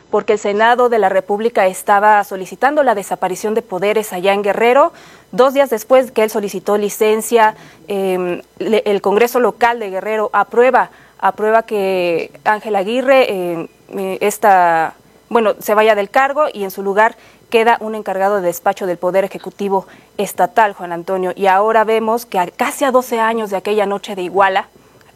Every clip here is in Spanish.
porque el Senado de la República estaba solicitando la desaparición de poderes allá en Guerrero. 2 días después que él solicitó licencia, el Congreso local de Guerrero aprueba que Ángel Aguirre se vaya del cargo y en su lugar queda un encargado de despacho del Poder Ejecutivo Estatal, Juan Antonio. Y ahora vemos que casi a 12 años de aquella noche de Iguala,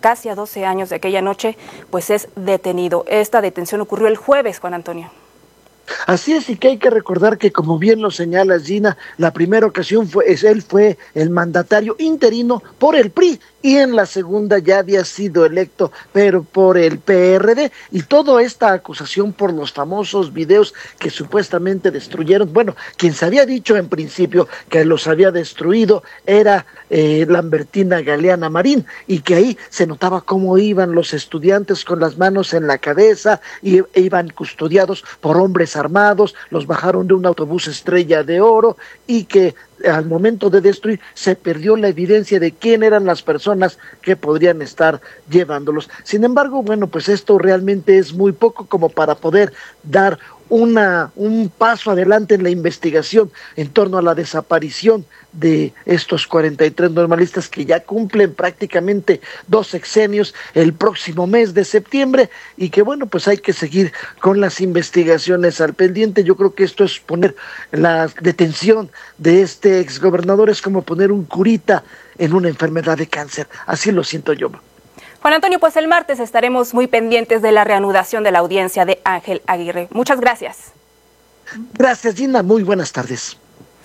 pues es detenido. Esta detención ocurrió el jueves, Juan Antonio. Así es, y que hay que recordar que, como bien lo señala Gina, la primera ocasión él fue el mandatario interino por el PRI, y en la segunda ya había sido electo, pero por el PRD, y toda esta acusación por los famosos videos que supuestamente destruyeron, bueno, quien se había dicho en principio que los había destruido era Lambertina Galeana Marín, y que ahí se notaba cómo iban los estudiantes con las manos en la cabeza, y iban custodiados por hombres armados, los bajaron de un autobús Estrella de Oro, y que al momento de destruir se perdió la evidencia de quién eran las personas que podrían estar llevándolos. Sin embargo, bueno, pues esto realmente es muy poco como para poder dar un paso adelante en la investigación en torno a la desaparición de estos 43 normalistas que ya cumplen prácticamente 2 sexenios el próximo mes de septiembre, y que bueno, pues hay que seguir con las investigaciones al pendiente. Yo creo que esto es poner la detención de este exgobernador, es como poner un curita en una enfermedad de cáncer, así lo siento yo. Juan Antonio, pues el martes estaremos muy pendientes de la reanudación de la audiencia de Ángel Aguirre. Muchas gracias. Gracias, Gina. Muy buenas tardes.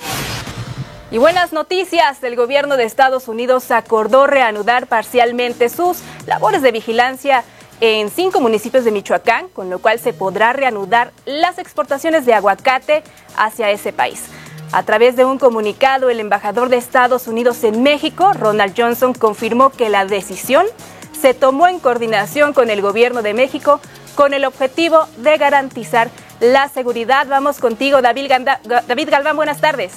Y buenas noticias, el gobierno de Estados Unidos acordó reanudar parcialmente sus labores de vigilancia en 5 municipios de Michoacán, con lo cual se podrá reanudar las exportaciones de aguacate hacia ese país. A través de un comunicado, el embajador de Estados Unidos en México, Ronald Johnson, confirmó que la decisión se tomó en coordinación con el gobierno de México con el objetivo de garantizar la seguridad. Vamos contigo, David Galván, buenas tardes.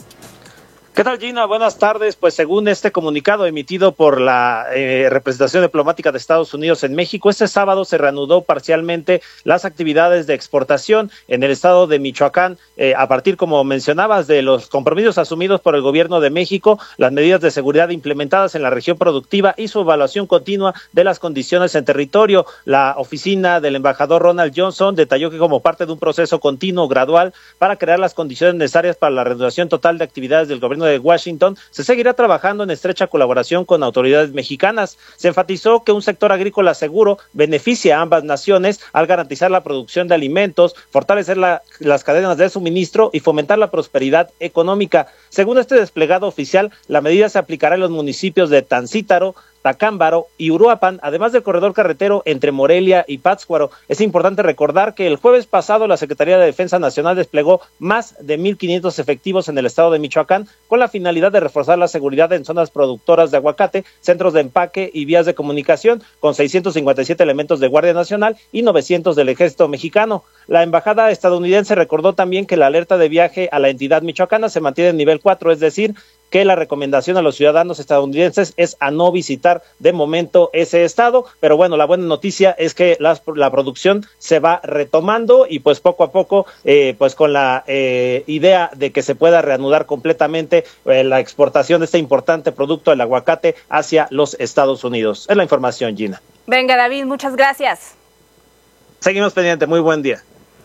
¿Qué tal, Gina? Buenas tardes. Pues según este comunicado emitido por la representación diplomática de Estados Unidos en México, este sábado se reanudó parcialmente las actividades de exportación en el estado de Michoacán, a partir, como mencionabas, de los compromisos asumidos por el gobierno de México, las medidas de seguridad implementadas en la región productiva y su evaluación continua de las condiciones en territorio. La oficina del embajador Ronald Johnson detalló que, como parte de un proceso continuo, gradual, para crear las condiciones necesarias para la reanudación total de actividades del gobierno de Washington, se seguirá trabajando en estrecha colaboración con autoridades mexicanas. Se enfatizó que un sector agrícola seguro beneficia a ambas naciones al garantizar la producción de alimentos, fortalecer las cadenas de suministro y fomentar la prosperidad económica. Según este desplegado oficial, la medida se aplicará en los municipios de Tancítaro, Tacámbaro y Uruapan, además del corredor carretero entre Morelia y Pátzcuaro. Es importante recordar que el jueves pasado la Secretaría de Defensa Nacional desplegó más de 1,500 efectivos en el estado de Michoacán con la finalidad de reforzar la seguridad en zonas productoras de aguacate, centros de empaque y vías de comunicación, con 657 elementos de Guardia Nacional y 900 del Ejército Mexicano. La embajada estadounidense recordó también que la alerta de viaje a la entidad michoacana se mantiene en nivel 4, es decir, que la recomendación a los ciudadanos estadounidenses es a no visitar de momento ese estado, pero bueno, la buena noticia es que la producción se va retomando y pues poco a poco, pues con la idea de que se pueda reanudar completamente la exportación de este importante producto, el aguacate, hacia los Estados Unidos. Es la información, Gina. Venga, David, muchas gracias. Seguimos pendientes, muy buen día.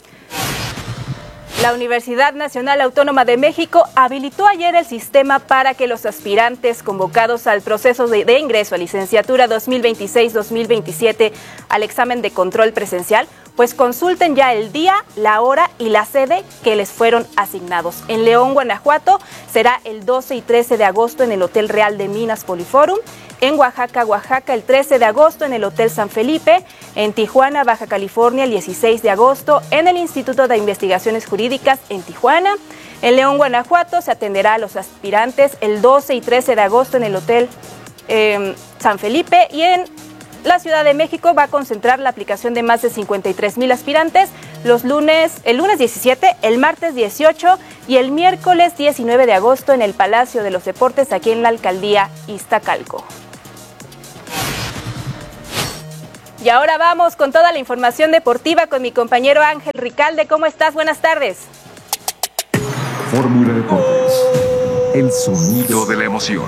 La Universidad Nacional Autónoma de México habilitó ayer el sistema para que los aspirantes convocados al proceso de ingreso a licenciatura 2026-2027 al examen de control presencial, pues consulten ya el día, la hora y la sede que les fueron asignados. En León, Guanajuato, será el 12 y 13 de agosto en el Hotel Real de Minas Poliforum. En Oaxaca, el 13 de agosto en el Hotel San Felipe. En Tijuana, Baja California, el 16 de agosto en el Instituto de Investigaciones Jurídicas en Tijuana. En León, Guanajuato, se atenderá a los aspirantes el 12 y 13 de agosto en el Hotel San Felipe. Y en la Ciudad de México va a concentrar la aplicación de más de 53,000 aspirantes el lunes 17, el martes 18 y el miércoles 19 de agosto en el Palacio de los Deportes, aquí en la Alcaldía Iztacalco. Y ahora vamos con toda la información deportiva con mi compañero Ángel Ricalde. ¿Cómo estás? Buenas tardes. Fórmula Deportes, el sonido de la emoción.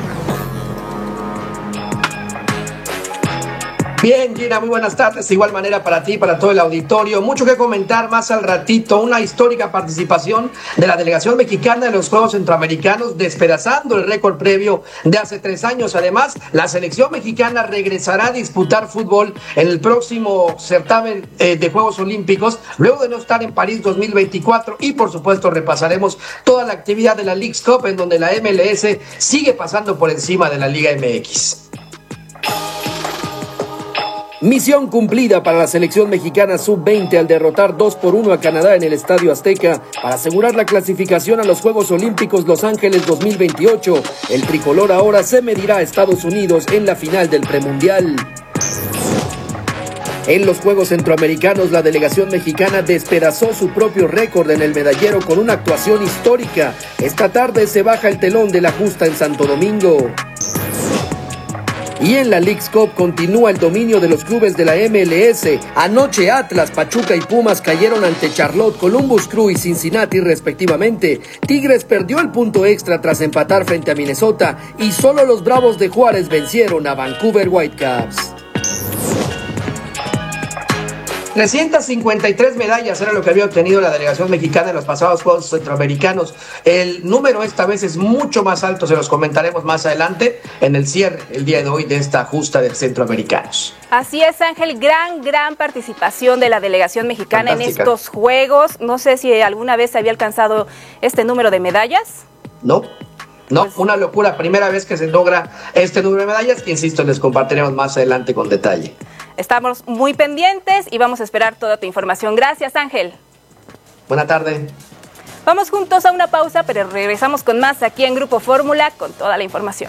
Bien, Gina, muy buenas tardes. De igual manera para ti, para todo el auditorio. Mucho que comentar más al ratito. Una histórica participación de la delegación mexicana en los Juegos Centroamericanos, despedazando el récord previo de hace 3 años. Además, la selección mexicana regresará a disputar fútbol en el próximo certamen de Juegos Olímpicos, luego de no estar en París 2024. Y, por supuesto, repasaremos toda la actividad de la Leagues Cup, en donde la MLS sigue pasando por encima de la Liga MX. Misión cumplida para la selección mexicana sub-20 al derrotar 2-1 a Canadá en el Estadio Azteca para asegurar la clasificación a los Juegos Olímpicos Los Ángeles 2028. El tricolor ahora se medirá a Estados Unidos en la final del premundial. En los Juegos Centroamericanos, la delegación mexicana despedazó su propio récord en el medallero con una actuación histórica. Esta tarde se baja el telón de la justa en Santo Domingo. Y en la Leagues Cup continúa el dominio de los clubes de la MLS. Anoche Atlas, Pachuca y Pumas cayeron ante Charlotte, Columbus Crew y Cincinnati respectivamente. Tigres perdió el punto extra tras empatar frente a Minnesota y solo los Bravos de Juárez vencieron a Vancouver Whitecaps. 353 medallas era lo que había obtenido la delegación mexicana en los pasados Juegos Centroamericanos. El número esta vez es mucho más alto, se los comentaremos más adelante en el cierre el día de hoy de esta justa de centroamericanos. Así es, Ángel, gran participación de la delegación mexicana Fantástica. En estos Juegos. No sé si alguna vez se había alcanzado este número de medallas. No, una locura, primera vez que se logra este número de medallas, que insisto, les compartiremos más adelante con detalle. Estamos muy pendientes y vamos a esperar toda tu información. Gracias, Ángel. Buena tarde. Vamos juntos a una pausa, pero regresamos con más aquí en Grupo Fórmula con toda la información.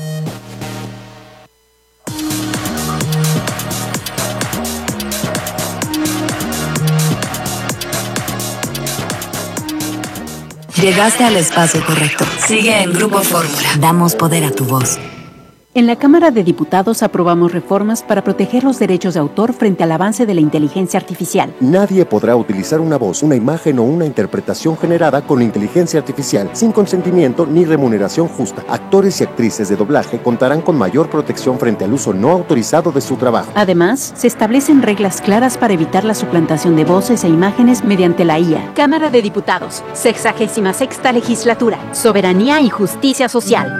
Llegaste al espacio correcto. Sigue en Grupo Fórmula. Damos poder a tu voz. En la Cámara de Diputados aprobamos reformas para proteger los derechos de autor frente al avance de la inteligencia artificial. Nadie podrá utilizar una voz, una imagen o una interpretación generada con inteligencia artificial sin consentimiento ni remuneración justa. Actores y actrices de doblaje contarán con mayor protección frente al uso no autorizado de su trabajo. Además, se establecen reglas claras para evitar la suplantación de voces e imágenes mediante la IA. Cámara de Diputados, 66ª Legislatura, Soberanía y Justicia Social.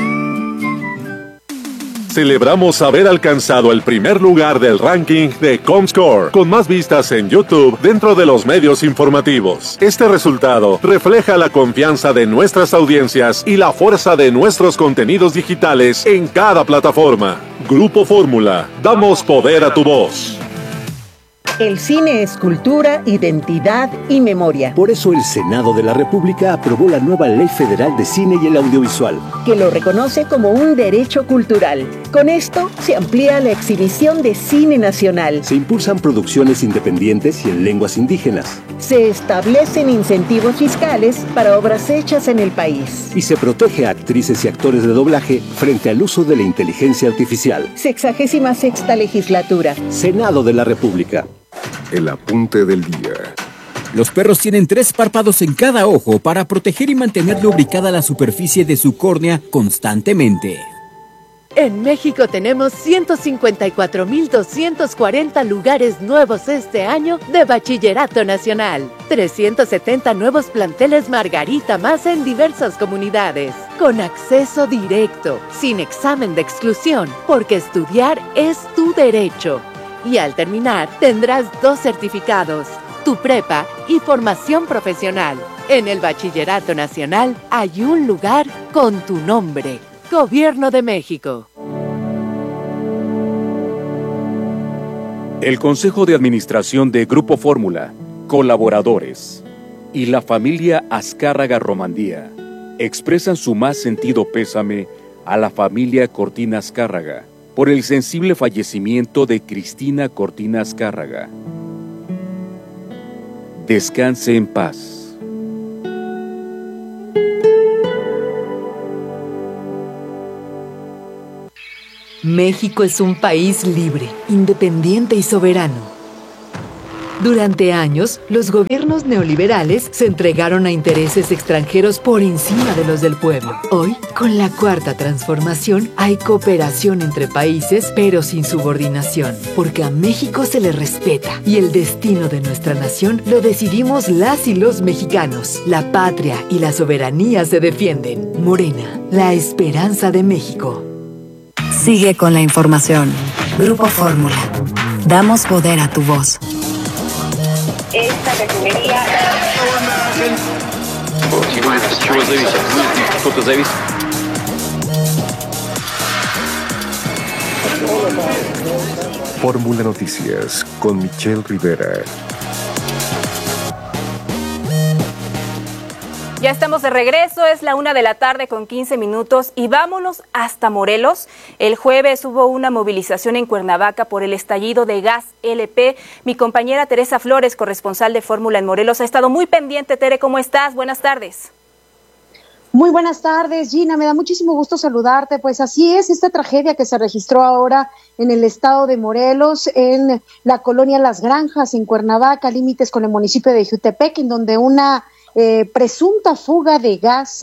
Celebramos haber alcanzado el primer lugar del ranking de Comscore, con más vistas en YouTube dentro de los medios informativos. Este resultado refleja la confianza de nuestras audiencias y la fuerza de nuestros contenidos digitales en cada plataforma. Grupo Fórmula, damos poder a tu voz. El cine es cultura, identidad y memoria. Por eso el Senado de la República aprobó la nueva Ley Federal de Cine y el Audiovisual, que lo reconoce como un derecho cultural. Con esto se amplía la exhibición de cine nacional. Se impulsan producciones independientes y en lenguas indígenas. Se establecen incentivos fiscales para obras hechas en el país. Y se protege a actrices y actores de doblaje frente al uso de la inteligencia artificial. 66ª Legislatura. Senado de la República. El apunte del día. Los perros tienen 3 párpados en cada ojo para proteger y mantener lubricada la superficie de su córnea constantemente. En México tenemos 154.240 lugares nuevos este año de Bachillerato Nacional. 370 nuevos planteles Margarita más en diversas comunidades. Con acceso directo, sin examen de exclusión, porque estudiar es tu derecho. Y al terminar, tendrás 2 certificados, tu prepa y formación profesional. En el Bachillerato Nacional hay un lugar con tu nombre. Gobierno de México. El Consejo de Administración de Grupo Fórmula, colaboradores y la familia Azcárraga Romandía expresan su más sentido pésame a la familia Cortina Azcárraga por el sensible fallecimiento de Cristina Cortina Azcárraga. Descanse en paz. México es un país libre, independiente y soberano. Durante años, los gobiernos neoliberales se entregaron a intereses extranjeros por encima de los del pueblo. Hoy, con la Cuarta Transformación, hay cooperación entre países, pero sin subordinación, porque a México se le respeta y el destino de nuestra nación lo decidimos las y los mexicanos. La patria y la soberanía se defienden. Morena, la esperanza de México. Sigue con la información. Grupo Fórmula. Damos poder a tu voz. Esta refinería... Fórmula Noticias con Michelle Rivera. Ya estamos de regreso, es la 1:15 p.m. y vámonos hasta Morelos. El jueves hubo una movilización en Cuernavaca por el estallido de gas LP. Mi compañera Teresa Flores, corresponsal de Fórmula en Morelos, ha estado muy pendiente. Tere, ¿cómo estás? Buenas tardes. Muy buenas tardes, Gina, me da muchísimo gusto saludarte. Pues así es, esta tragedia que se registró ahora en el estado de Morelos, en la colonia Las Granjas, en Cuernavaca, límites con el municipio de Jutepec, en donde una presunta fuga de gas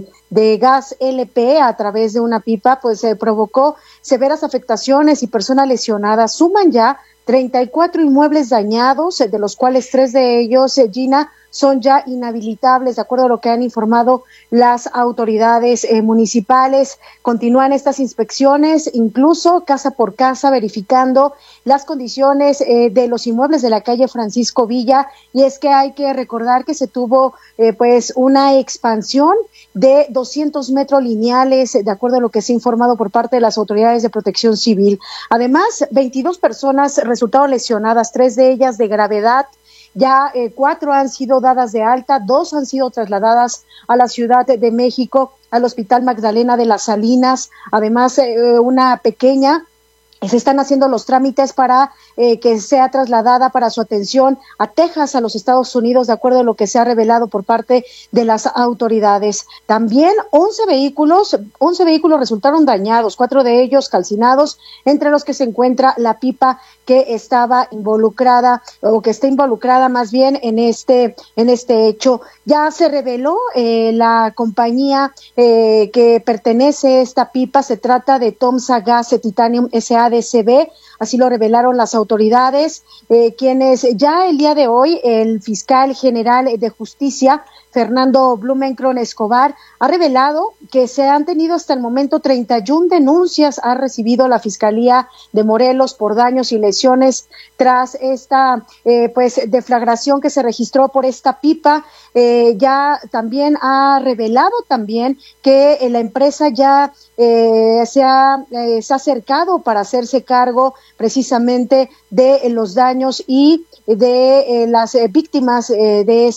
LP a través de una pipa, pues provocó severas afectaciones y personas lesionadas. Suman ya 34 inmuebles dañados, de los cuales 3 de ellos, Gina, son ya inhabilitables, de acuerdo a lo que han informado las autoridades municipales. Continúan estas inspecciones, incluso casa por casa, verificando las condiciones de los inmuebles de la calle Francisco Villa, y es que hay que recordar que se tuvo pues una expansión de 200 metros lineales, de acuerdo a lo que se ha informado por parte de las autoridades de protección civil. Además, 22 personas resultaron lesionadas, 3 de ellas de gravedad. Ya 4 han sido dadas de alta, 2 han sido trasladadas a la Ciudad de México, al Hospital Magdalena de las Salinas. Además, una pequeña, se están haciendo los trámites para que sea trasladada para su atención a Texas, a los Estados Unidos, de acuerdo a lo que se ha revelado por parte de las autoridades. También 11 vehículos resultaron dañados, 4 de ellos calcinados, entre los que se encuentra la pipa que estaba involucrada, o que está involucrada más bien en este hecho. Ya se reveló la compañía que pertenece a esta pipa, se trata de Tomsa Gas Titanium SADCB, así lo revelaron las autoridades, quienes ya el día de hoy el fiscal general de justicia, Fernando Blumenkron Escobar, ha revelado que se han tenido hasta el momento 31 denuncias, ha recibido la Fiscalía de Morelos por daños y lesiones tras esta deflagración que se registró por esta pipa. Ya también ha revelado también que la empresa ya se ha acercado para hacerse cargo precisamente de los daños y de las víctimas de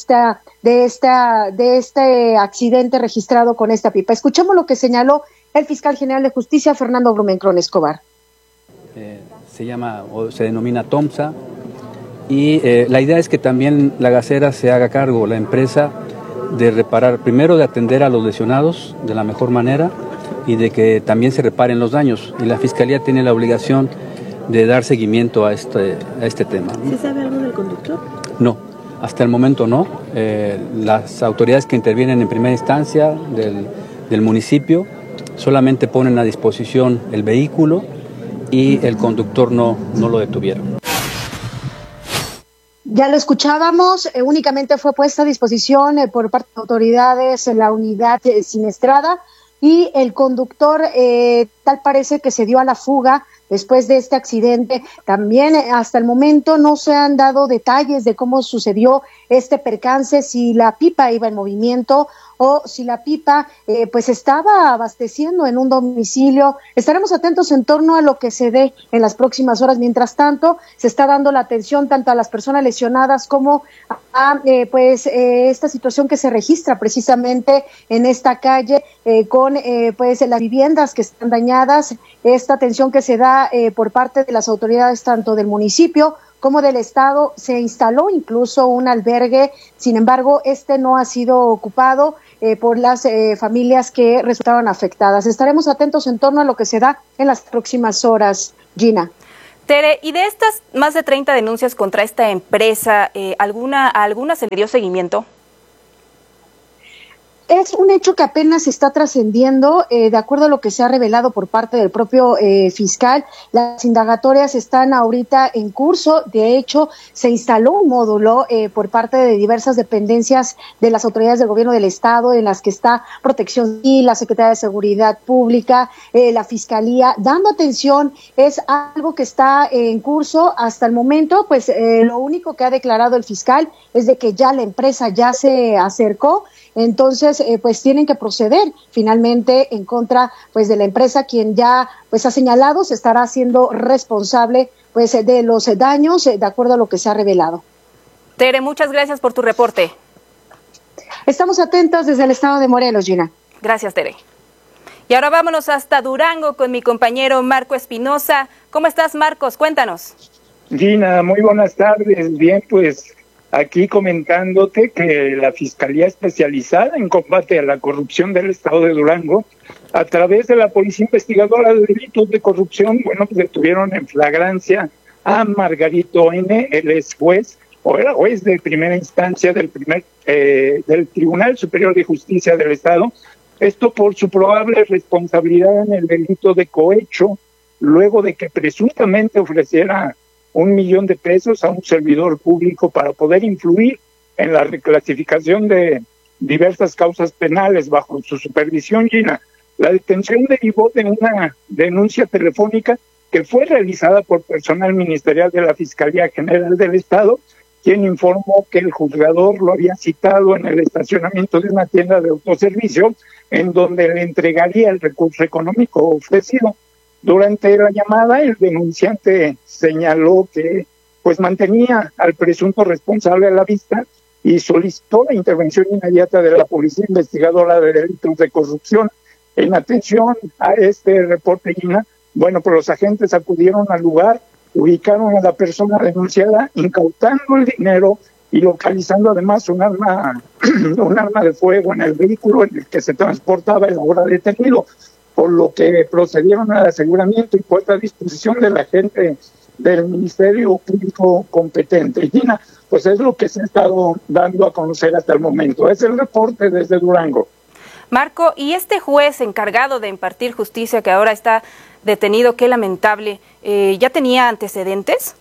este accidente registrado con esta pipa. Escuchemos lo que señaló el fiscal general de justicia, Fernando Blumenkron Escobar. Se denomina Tomsa, y la idea es que también la gasera se haga cargo, la empresa, de reparar, primero de atender a los lesionados de la mejor manera y de que también se reparen los daños, y la Fiscalía tiene la obligación de dar seguimiento a este tema. ¿Se sabe algo del conductor? No, hasta el momento no. Las autoridades que intervienen en primera instancia del municipio solamente ponen a disposición el vehículo y el conductor no lo detuvieron. Ya lo escuchábamos, únicamente fue puesta a disposición por parte de autoridades en la unidad siniestrada, y el conductor tal parece que se dio a la fuga después de este accidente. También hasta el momento no se han dado detalles de cómo sucedió este percance, si la pipa iba en movimiento o si la pipa pues estaba abasteciendo en un domicilio. Estaremos atentos en torno a lo que se dé en las próximas horas. Mientras tanto, se está dando la atención tanto a las personas lesionadas como a esta situación que se registra precisamente en esta calle con las viviendas que están dañadas. Esta atención que se da por parte de las autoridades tanto del municipio como del Estado. Se instaló incluso un albergue, sin embargo, no ha sido ocupado por las familias que resultaron afectadas. Estaremos atentos en torno a lo que se da en las próximas horas, Gina. Tere, y de estas más de 30 denuncias contra esta empresa, ¿alguna se le dio seguimiento? Es un hecho que apenas se está trascendiendo, de acuerdo a lo que se ha revelado por parte del propio fiscal. Las indagatorias están ahorita en curso. De hecho, se instaló un módulo por parte de diversas dependencias de las autoridades del gobierno del Estado, en las que está Protección Civil, la Secretaría de Seguridad Pública, la Fiscalía, dando atención. Es algo que está en curso hasta el momento. Pues lo único que ha declarado el fiscal es de que ya la empresa ya se acercó. Entonces, pues tienen que proceder finalmente en contra pues de la empresa, quien ya pues ha señalado se estará haciendo responsable pues de los daños de acuerdo a lo que se ha revelado. Tere, muchas gracias por tu reporte. Estamos atentos desde el estado de Morelos, Gina. Gracias, Tere. Y ahora vámonos hasta Durango con mi compañero Marco Espinosa. ¿Cómo estás, Marcos? Cuéntanos. Gina, muy buenas tardes. Bien, pues aquí comentándote que la Fiscalía Especializada en Combate a la Corrupción del Estado de Durango, a través de la Policía Investigadora de Delitos de Corrupción, pues detuvieron en flagrancia a Margarito N., él es juez, o era juez de primera instancia del Tribunal Superior de Justicia del Estado, esto por su probable responsabilidad en el delito de cohecho, luego de que presuntamente ofreciera $1,000,000 a un servidor público para poder influir en la reclasificación de diversas causas penales bajo su supervisión, Gina. La detención derivó de una denuncia telefónica que fue realizada por personal ministerial de la Fiscalía General del Estado, quien informó que el juzgador lo había citado en el estacionamiento de una tienda de autoservicio, en donde le entregaría el recurso económico ofrecido. Durante la llamada, el denunciante señaló que pues mantenía al presunto responsable a la vista y solicitó la intervención inmediata de la Policía Investigadora de Delitos de Corrupción. En atención a este reporte, Gina, pues los agentes acudieron al lugar, ubicaron a la persona denunciada, incautando el dinero y localizando además un arma de fuego en el vehículo en el que se transportaba el ahora detenido, por lo que procedieron al aseguramiento y puesta a disposición de la gente del Ministerio Público competente. Gina, pues es lo que se ha estado dando a conocer hasta el momento. Es el reporte desde Durango. Marco, ¿y este juez encargado de impartir justicia que ahora está detenido, qué lamentable, ya tenía antecedentes?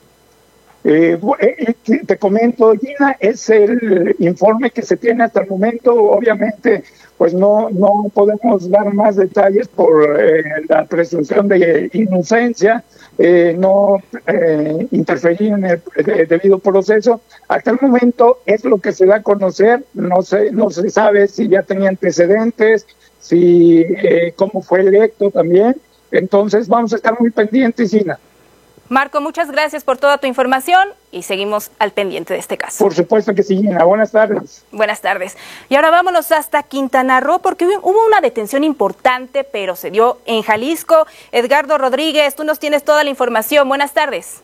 Te comento, Gina, es el informe que se tiene hasta el momento. Obviamente, pues no podemos dar más detalles por la presunción de inocencia, no interferir en el debido proceso. Hasta el momento es lo que se da a conocer. No se sabe si ya tenía antecedentes, si cómo fue electo también. Entonces vamos a estar muy pendientes, Gina. Marco, muchas gracias por toda tu información y seguimos al pendiente de este caso. Por supuesto que sí, Gina. Buenas tardes. Buenas tardes. Y ahora vámonos hasta Quintana Roo porque hubo una detención importante, pero se dio en Jalisco. Edgardo Rodríguez, tú nos tienes toda la información. Buenas tardes.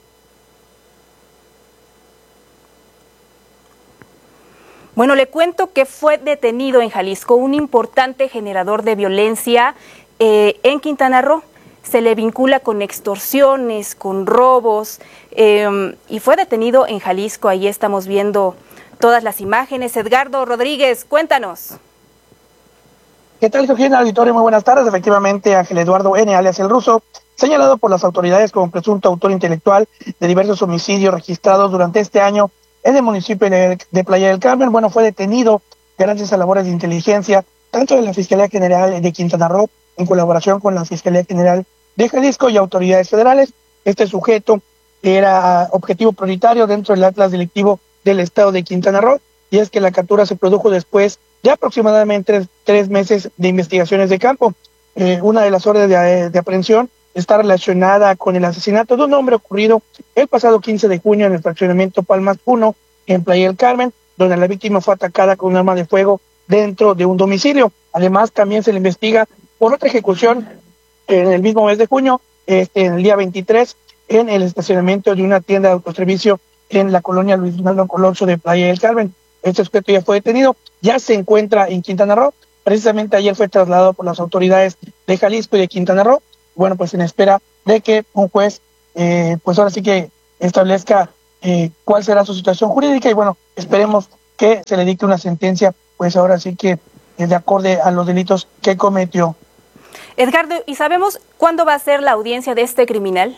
Bueno, le cuento que fue detenido en Jalisco un importante generador de violencia en Quintana Roo. Se le vincula con extorsiones, con robos, y fue detenido en Jalisco. Ahí estamos viendo todas las imágenes. Edgardo Rodríguez, cuéntanos. ¿Qué tal, Georgina? Auditorio, muy buenas tardes. Efectivamente, Ángel Eduardo N., alias El Ruso, señalado por las autoridades como presunto autor intelectual de diversos homicidios registrados durante este año en el municipio de Playa del Carmen. Bueno, fue detenido gracias a labores de inteligencia, tanto de la Fiscalía General de Quintana Roo, en colaboración con la Fiscalía General de Jalisco y autoridades federales. Este sujeto era objetivo prioritario dentro del atlas delictivo del estado de Quintana Roo, y es que la captura se produjo después de aproximadamente 3 meses de investigaciones de campo. Una de las órdenes de aprehensión está relacionada con el asesinato de un hombre ocurrido el pasado 15 de junio en el fraccionamiento Palmas 1 en Playa del Carmen, donde la víctima fue atacada con un arma de fuego dentro de un domicilio. Además, también se le investiga por otra ejecución en el mismo mes de junio, en el día 23, en el estacionamiento de una tienda de autoservicio en la colonia Luis Donaldo Colosio de Playa del Carmen. Este sujeto ya fue detenido, ya se encuentra en Quintana Roo. Precisamente ayer fue trasladado por las autoridades de Jalisco y de Quintana Roo. Bueno, pues en espera de que un juez, pues ahora sí que establezca cuál será su situación jurídica, y bueno, esperemos que se le dicte una sentencia, pues ahora sí que de acorde a los delitos que cometió. Edgardo, ¿y sabemos cuándo va a ser la audiencia de este criminal?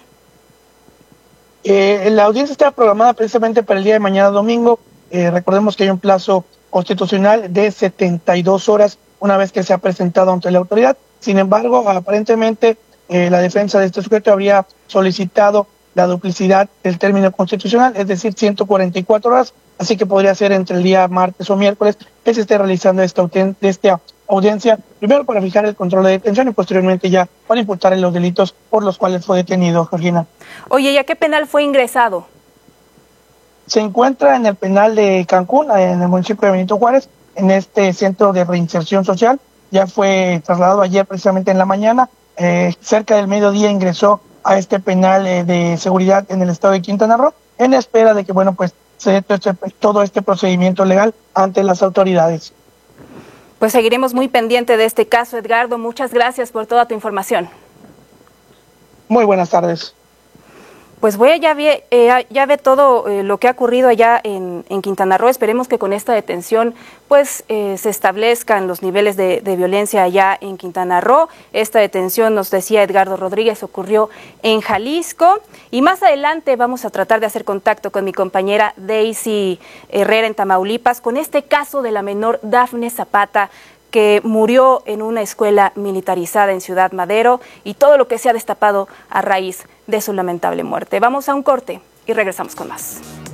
La audiencia está programada precisamente para el día de mañana domingo. Recordemos que hay un plazo constitucional de 72 horas una vez que se ha presentado ante la autoridad. Sin embargo, aparentemente la defensa de este sujeto habría solicitado la duplicidad del término constitucional, es decir, 144 horas, así que podría ser entre el día martes o miércoles que se esté realizando esta audiencia, primero para fijar el control de detención y posteriormente ya para imputarle los delitos por los cuales fue detenido, Georgina. Oye, ¿y a qué penal fue ingresado? Se encuentra en el penal de Cancún, en el municipio de Benito Juárez, en este centro de reinserción social. Ya fue trasladado ayer precisamente en la mañana, cerca del mediodía ingresó a este penal de seguridad en el estado de Quintana Roo, en espera de que, bueno, pues se dé todo este procedimiento legal ante las autoridades. Pues seguiremos muy pendiente de este caso, Edgardo. Muchas gracias por toda tu información. Muy buenas tardes. Pues ya ve todo lo que ha ocurrido allá en Quintana Roo. Esperemos que con esta detención pues se establezcan los niveles de violencia allá en Quintana Roo. Esta detención, nos decía Edgardo Rodríguez, ocurrió en Jalisco. Y más adelante vamos a tratar de hacer contacto con mi compañera Daisy Herrera en Tamaulipas con este caso de la menor Dafne Zapata, que murió en una escuela militarizada en Ciudad Madero, y todo lo que se ha destapado a raíz de su lamentable muerte. Vamos a un corte y regresamos con más.